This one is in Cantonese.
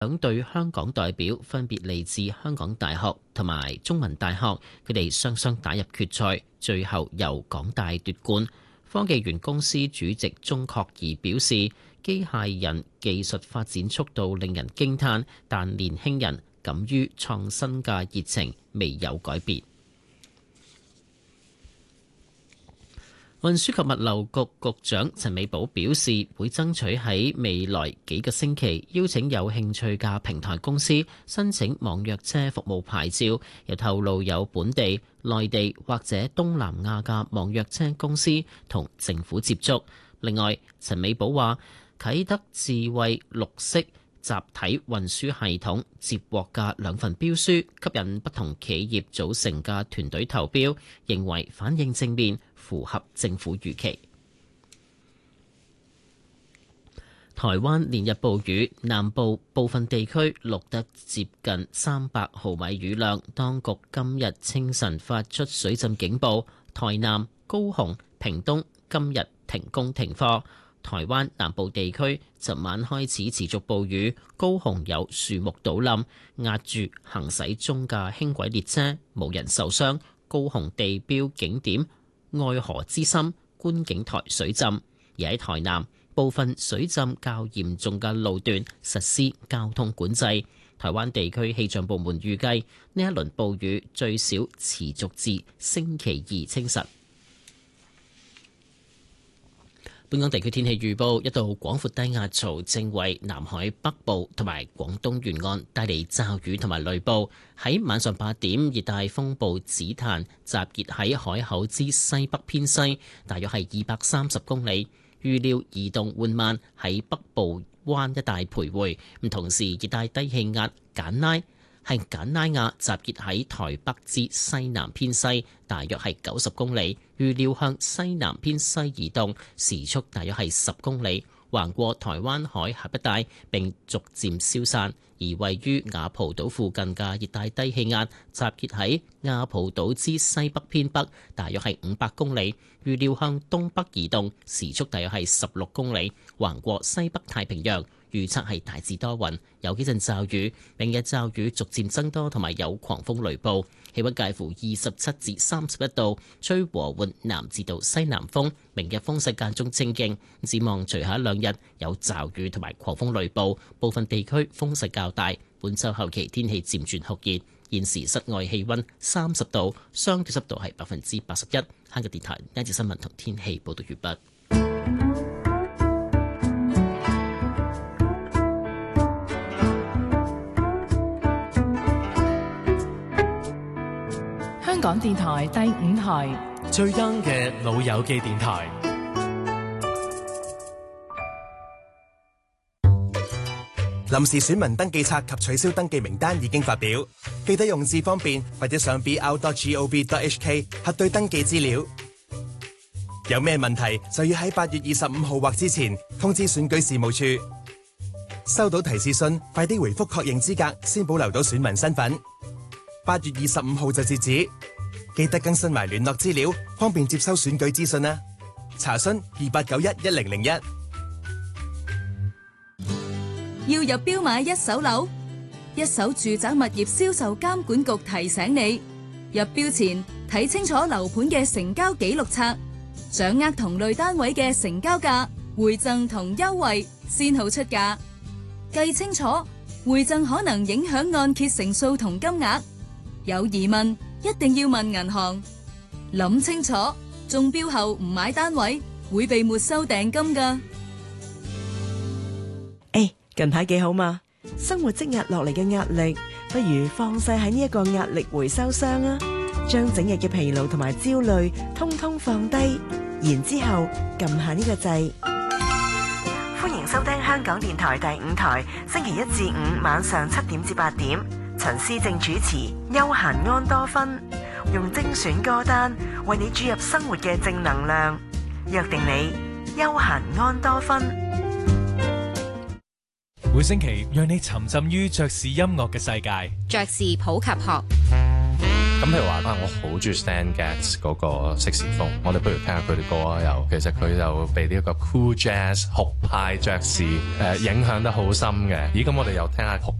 兩隊香港代表分別嚟自香港大學同埋中文大學，佢哋雙雙打入決賽，最後由港大奪冠。科技園公司主席鍾確儀表示，機械人技術發展速度令人驚嘆，但年輕人敢於創新嘅熱情未有改變。運輸及物流局局長陳美寶表示，會爭取喺未來幾個星期邀請有興趣嘅平台公司申請網約車服務牌照，又透露有本地、內地或者東南亞嘅網約車公司同政府接觸。另外，陳美寶話，啟德智慧綠色集體運輸系統接獲嘅2份標書，吸引不同企業組成嘅團隊投標，認為反應正面，符合政府預期。台灣連日暴雨，南部部分地區錄得接近300毫米雨量，當局今日清晨發出水浸警報，台南、高雄、屏東今日停工停課。台灣南部地區昨晚開始持續暴雨，高雄有樹木倒冧，壓住行駛中嘅輕軌列車，無人受傷。高雄地標景點愛河之心觀景台水浸，而喺台南部分水浸較嚴重嘅路段實施交通管制。台灣地區氣象部門預計呢一輪暴雨最少持續至星期2清晨。本港地區天氣預報，一道廣闊低壓槽正為南海北部同埋廣東沿岸帶嚟驟雨同埋雷暴。喺晚上8點，熱帶風暴紫檀集結喺海口之西北偏西，大約係230公里，預料移動緩慢喺北部灣一帶徘徊。同時，熱帶低氣壓簡拉亞集結喺台北之西南偏西，大約係90公里，預料向西南偏西移動，時速大約係10公里，橫過台灣海峽一帶並逐漸消散。而位於雅浦島附近嘅熱帶低氣壓集結喺雅浦島之西北偏北，大約係500公里，預料向東北移動，時速大約係16公里，橫過西北太平洋。預測係大致多雲，有幾陣驟雨，明日驟雨逐漸增多，同埋有狂風雷暴。氣溫介乎27至31度，吹和緩南至到西南風。明日風勢間中清勁，展望隨後1、2日有驟雨同埋狂風雷暴，部分地區風勢較大。本週後期天氣漸轉酷熱，現時室外氣溫30度，相對濕度係81%。香港電台呢節新聞同天氣報道完畢。 香港電台第5台最 young 嘅老友記電台。 臨時選民登記冊及取消登記名單已經發表，記得用字方便或者上 br.gov.hk 核對登記資料。有咩問題就要喺8月25號或之前通知選舉事務處。收到提示信，快啲回覆確認資格，先保留到選民身份。8月25號就截止，記得更新埋聯絡資料，方便接收選舉資訊啦。查詢28911001。 要入標買一手樓，一手住宅物業銷售監管局提醒你，入標前睇清楚樓盤嘅成交記錄冊，掌握同類單位嘅成交價、回贈同優惠，先好出價。計清楚，回贈可能影響按揭成數同金額。有疑問一定要問銀行，諗清楚，中標後唔買單位會被沒收訂金㗎。 近排幾好嘛？生活積壓落嚟嘅壓力，不如放晒喺呢一個壓力回收箱啊！將整日嘅疲勞同埋焦慮通通放低，然之後撳下呢個掣。歡迎收聽香港電台第5台，星期1至5晚上7點至8點，陳思正主持《休閒安多芬》，用精選歌單為你注入生活嘅正能量，約定你休閒安多芬。 每星期讓你沉浸於爵士音樂嘅世界。 爵士普及學。 咁譬如話我好中意 Stan Getz 嗰個色士風，我哋不如聽下佢啲歌啊。又其實佢就被呢一個 cool jazz 酷派爵士影響得好深嘅。咦，咁我哋又聽下酷